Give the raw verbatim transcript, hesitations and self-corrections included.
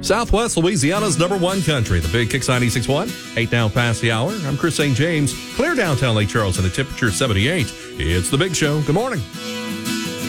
Southwest Louisiana's number one country. The Big Kicks ninety-six point one. Eight now past the hour. I'm Chris Saint James. Clear downtown Lake Charles and the temperature seventy-eight. It's The Big Show. Good morning.